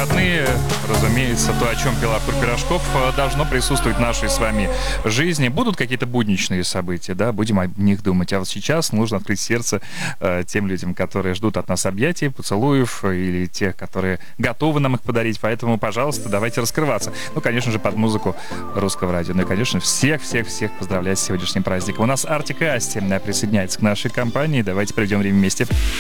выходные, разумеется, то, о чем пел Артур Пирожков, должно присутствовать в нашей с вами жизни. Будут какие-то будничные события, да, будем о них думать. А вот сейчас нужно открыть сердце тем людям, которые ждут от нас объятий, поцелуев, или тех, которые готовы нам их подарить. Поэтому, пожалуйста, давайте раскрываться. Ну, конечно же, под музыку русского радио. Ну и, конечно, всех-всех-всех поздравлять с сегодняшним праздником. У нас Артик и Асти присоединяется к нашей компании. Давайте проведем время вместе.